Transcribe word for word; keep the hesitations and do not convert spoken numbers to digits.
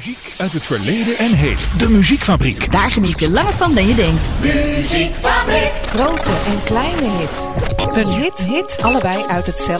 Muziek uit het verleden en heden. De Muziekfabriek. Daar geniet je langer van dan je denkt. Muziekfabriek. Grote en kleine hits. Een hit, hit, allebei uit hetzelfde